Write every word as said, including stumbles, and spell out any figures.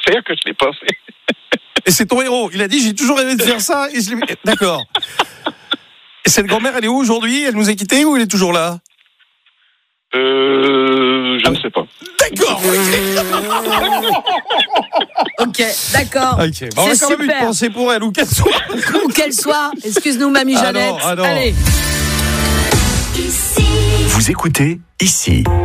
faire que je l'ai pas fait. Et c'est ton héros. Il a dit, j'ai toujours rêvé de faire ça. Et je l'ai... D'accord. Et cette grand-mère, elle est où aujourd'hui? Elle nous a quittés ou elle est toujours là? Euh, je ah, ne sais pas. D'accord. Ok, d'accord. Okay. Bon, on a quand super. même une pensée pour elle, ou qu'elle soit. Ou qu'elle soit. Excuse-nous, mamie Jeannette. Ah non, ah non. Allez. Vous écoutez Ici.